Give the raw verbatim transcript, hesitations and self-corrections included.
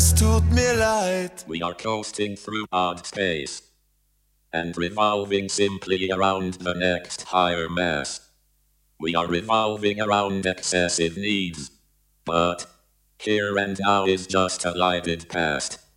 es tut mir leid. We are coasting through odd space and revolving simply around the next higher mass. We are revolving around excessive needs, but here and now is just a lighted past.